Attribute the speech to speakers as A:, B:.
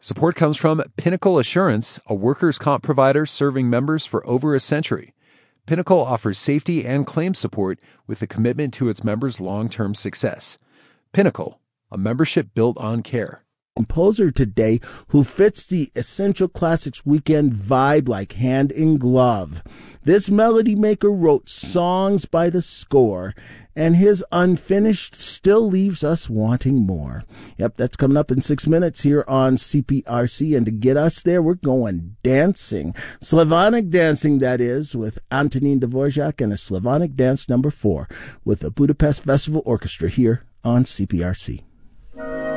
A: Support comes from Pinnacle Assurance, a workers' comp provider serving members for over a century. Pinnacle offers safety and claim support with a commitment to its members' long-term success. Pinnacle, a membership built on care.
B: Composer today who fits the Essential Classics weekend vibe like hand in glove. This melody maker wrote songs by the score, and his unfinished still leaves us wanting more. Yep, that's coming up in 6 minutes here on CPRC, and to get us there, we're going dancing. Slavonic dancing, that is, with Antonin Dvorak and a Slavonic Dance No. 4 with the Budapest Festival Orchestra here on CPRC.